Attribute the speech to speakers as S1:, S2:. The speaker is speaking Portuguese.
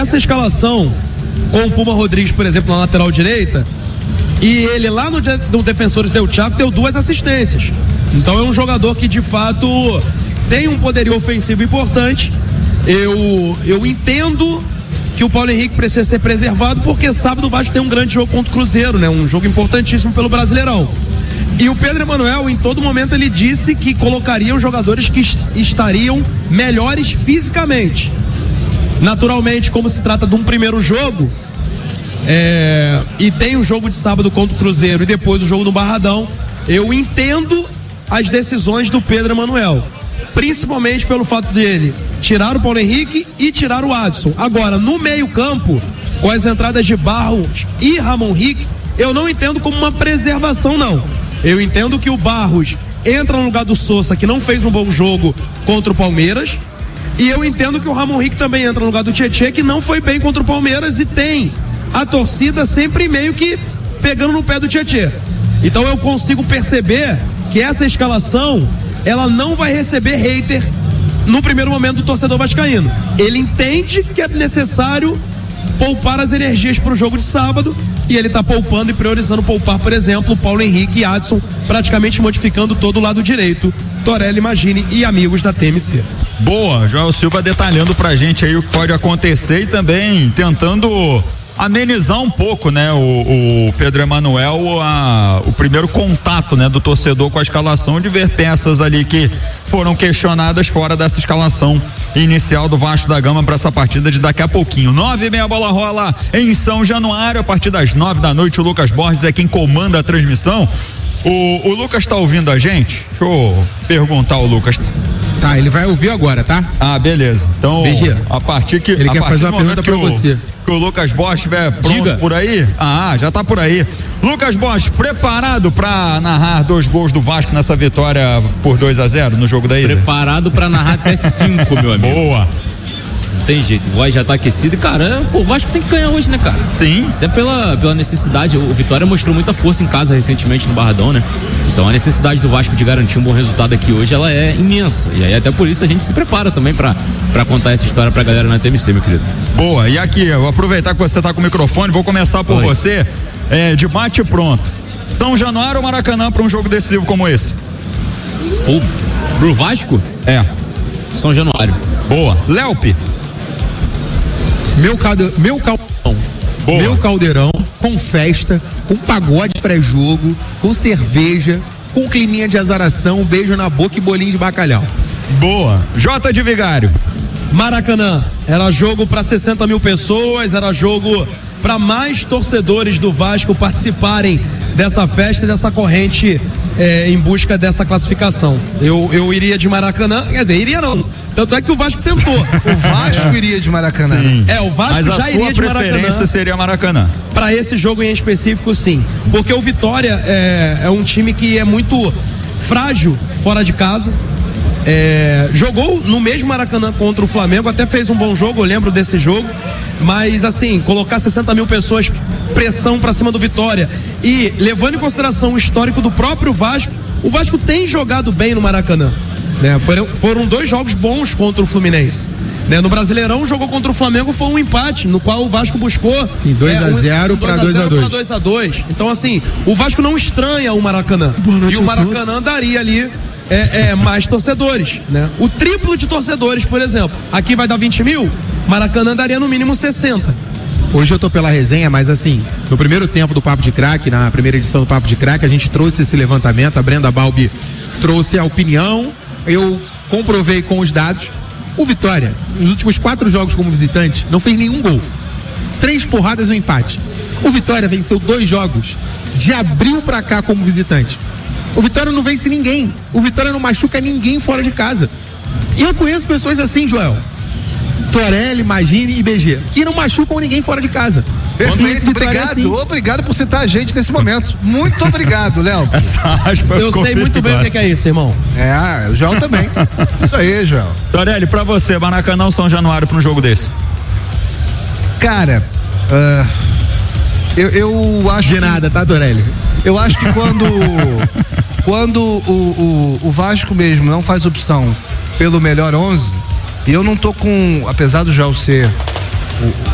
S1: essa escalação com o Puma Rodrigues, por exemplo, na lateral direita, e ele lá no Defensores del Chaco deu 2 assistências. Então é um jogador que de fato tem um poderio ofensivo importante. Eu entendo que o Paulo Henrique precisa ser preservado, porque sábado o Vasco tem um grande jogo contra o Cruzeiro, né? Um jogo importantíssimo pelo Brasileirão. E o Pedro Emanuel, em todo momento, ele disse que colocaria os jogadores que estariam melhores fisicamente. Naturalmente, como se trata de um primeiro jogo, e tem o jogo de sábado contra o Cruzeiro e depois o jogo do Barradão, eu entendo as decisões do Pedro Emanuel, principalmente pelo fato de ele tirar o Paulo Henrique e tirar o Adson. Agora, no meio campo, com as entradas de Barros e Ramon Rick, eu não entendo como uma preservação, não. Eu entendo que o Barros entra no lugar do Sousa, que não fez um bom jogo contra o Palmeiras, e eu entendo que o Ramon Rick também entra no lugar do Tietê, que não foi bem contra o Palmeiras, e tem a torcida sempre meio que pegando no pé do Tietê. Então eu consigo perceber que essa escalação, ela não vai receber hater no primeiro momento do torcedor vascaíno. Ele entende que é necessário poupar as energias para o jogo de sábado, e ele está poupando e priorizando poupar, por exemplo, o Paulo Henrique e Adson, praticamente modificando todo o lado direito. Torelli, Magini e amigos da TMC.
S2: Boa, Joel Silva detalhando pra gente aí o que pode acontecer e também tentando amenizar um pouco, né, o Pedro Emanuel, o primeiro contato, né, do torcedor com a escalação, de ver peças ali que foram questionadas fora dessa escalação inicial do Vasco da Gama para essa partida de daqui a pouquinho. 9:30, a bola rola em São Januário, a partir das 9 da noite. O Lucas Borges é quem comanda a transmissão. O Lucas tá ouvindo a gente? Deixa eu perguntar ao Lucas.
S3: Tá, ele vai ouvir agora, tá?
S2: Ah, beleza. Então,
S3: BG,
S2: a partir que
S3: ele quer fazer uma pergunta pra você.
S2: Que o Lucas Borges estiver pronto.
S4: Diga.
S2: Por aí? Ah, já tá por aí. Lucas Borges, preparado pra narrar 2 gols do Vasco nessa vitória por 2-0 no jogo da ida?
S4: Preparado pra narrar até 5, meu amigo.
S2: Boa.
S4: Não tem jeito, o voz já tá aquecido e, cara, o Vasco tem que ganhar hoje, né, cara?
S2: Sim.
S4: Até pela necessidade. O Vitória mostrou muita força em casa recentemente no Barradão, né? Então a necessidade do Vasco de garantir um bom resultado aqui hoje, ela é imensa. E aí até por isso a gente se prepara também pra contar essa história pra galera na TMC, meu querido.
S2: Boa, e aqui, eu vou aproveitar que você tá com o microfone, vou começar por você, de bate pronto. São Januário ou Maracanã pra um jogo decisivo como esse?
S4: Pro Vasco? São Januário.
S2: Boa. Léope?
S3: Meu caldeirão, com festa, com pagode pré-jogo, com cerveja, com climinha de azaração, beijo na boca e bolinho de bacalhau.
S2: Boa. Jota de Vigário?
S1: Maracanã, era jogo para 60 mil pessoas, era jogo para mais torcedores do Vasco participarem dessa festa e dessa corrente em busca dessa classificação. Eu iria de Maracanã, quer dizer, iria não. Tanto é que o Vasco tentou.
S5: O Vasco iria de Maracanã.
S2: Sim.
S1: O Vasco já iria de Maracanã.
S2: Mas a sua preferência seria Maracanã?
S1: Para esse jogo em específico, sim. Porque o Vitória é um time que é muito frágil fora de casa. Jogou no mesmo Maracanã contra o Flamengo, até fez um bom jogo, eu lembro desse jogo. Mas assim, colocar 60 mil pessoas, pressão pra cima do Vitória, e levando em consideração o histórico do próprio Vasco, o Vasco tem jogado bem no Maracanã, né? Foram 2 jogos bons contra o Fluminense, né? No Brasileirão, jogou contra o Flamengo, foi um empate, no qual o Vasco buscou
S3: 2-0 para
S1: 2-2. Então assim, o Vasco não estranha o Maracanã, e o Maracanã daria ali mais torcedores, né? O triplo de torcedores, por exemplo, aqui vai dar 20 mil, Maracanã daria no mínimo 60.
S3: Hoje eu tô pela resenha, mas assim, no primeiro tempo do Papo de Craque, na primeira edição do Papo de Craque, a gente trouxe esse levantamento, a Brenda Balbi trouxe a opinião, eu comprovei com os dados. O Vitória, nos últimos 4 jogos como visitante, não fez nenhum gol. 3 porradas e um empate. O Vitória venceu 2 jogos de abril pra cá como visitante. O Vitória não vence ninguém. O Vitória não machuca ninguém fora de casa. E eu conheço pessoas assim, Joel. Torelli, Magini e BG, que não machucam ninguém fora de casa.
S5: Perfeito, obrigado. Assim. Obrigado por citar a gente nesse momento. Muito obrigado, Léo.
S1: Eu sei muito bem o que é isso, irmão.
S5: O Joel também. Isso aí, Joel.
S2: Torelli, pra você, Maracanã ou São Januário pra um jogo desse?
S5: Cara, eu acho
S3: de nada, tá, Torelli?
S5: Eu acho que quando o Vasco mesmo não faz opção pelo melhor 11, e eu não tô com, apesar do Joel ser